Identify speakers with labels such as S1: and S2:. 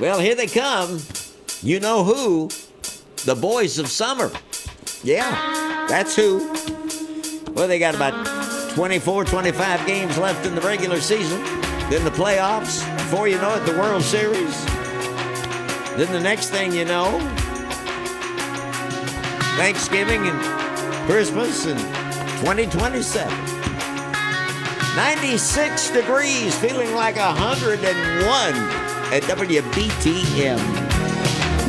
S1: Well, here they come. You know who? The boys of summer. Yeah, that's who. Well, they got about 24, 25 games left in the regular season. Then the playoffs. Before you know it, the World Series. Then the next thing you know, Thanksgiving and Christmas and 2027. 96 degrees, feeling like 101 at WBTM.